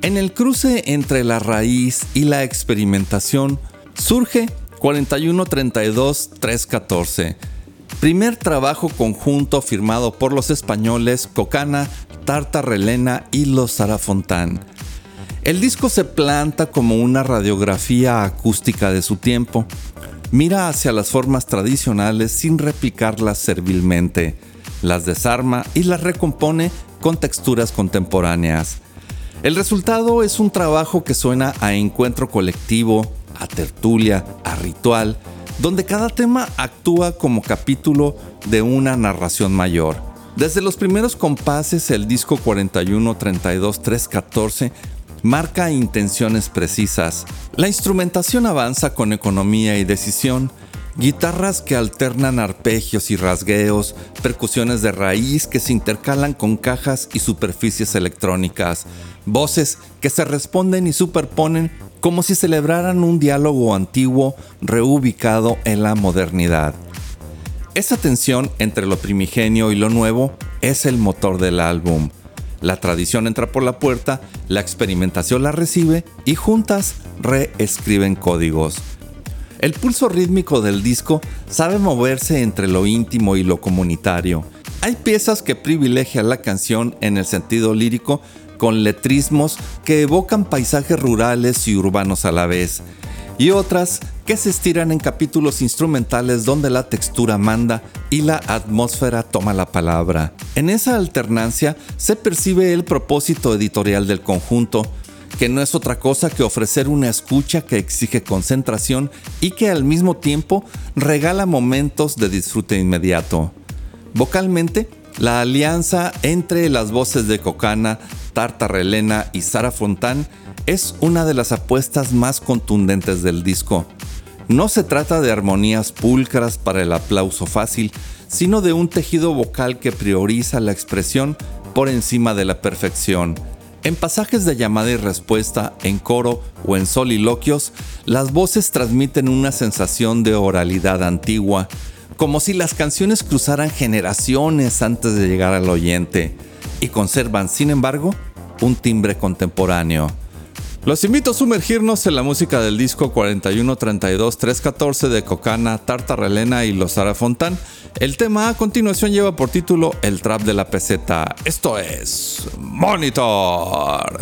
En el cruce entre la raíz y la experimentación surge 4132-314, primer trabajo conjunto firmado por los españoles Cocana, Tartarelena y los Sara Fontán. El disco se planta como una radiografía acústica de su tiempo. Mira hacia las formas tradicionales sin replicarlas servilmente, las desarma y las recompone con texturas contemporáneas. El resultado es un trabajo que suena a encuentro colectivo, a tertulia, a ritual, donde cada tema actúa como capítulo de una narración mayor. Desde los primeros compases, el disco 4132-314 marca intenciones precisas. La instrumentación avanza con economía y decisión, guitarras que alternan arpegios y rasgueos, percusiones de raíz que se intercalan con cajas y superficies electrónicas, voces que se responden y superponen como si celebraran un diálogo antiguo reubicado en la modernidad. Esa tensión entre lo primigenio y lo nuevo es el motor del álbum. La tradición entra por la puerta, la experimentación la recibe y juntas reescriben códigos. El pulso rítmico del disco sabe moverse entre lo íntimo y lo comunitario. Hay piezas que privilegian la canción en el sentido lírico con letrismos que evocan paisajes rurales y urbanos a la vez, y otras que se estiran en capítulos instrumentales donde la textura manda y la atmósfera toma la palabra. En esa alternancia se percibe el propósito editorial del conjunto, que no es otra cosa que ofrecer una escucha que exige concentración y que al mismo tiempo regala momentos de disfrute inmediato. Vocalmente, la alianza entre las voces de Cocana, Tartarelena y Sara Fontán es una de las apuestas más contundentes del disco. No se trata de armonías pulcras para el aplauso fácil, sino de un tejido vocal que prioriza la expresión por encima de la perfección. En pasajes de llamada y respuesta, en coro o en soliloquios, las voces transmiten una sensación de oralidad antigua, como si las canciones cruzaran generaciones antes de llegar al oyente, y conservan, sin embargo, un timbre contemporáneo. Los invito a sumergirnos en la música del disco 4132-314 de Cocana, Tartarelena y los Sara Fontán. El tema a continuación lleva por título El Trap de la Peseta. Esto es Monitor.